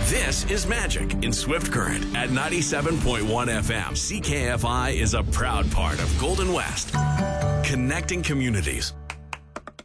This is Magic in Swift Current at 97.1 FM. CKFI is a proud part of Golden West, connecting communities.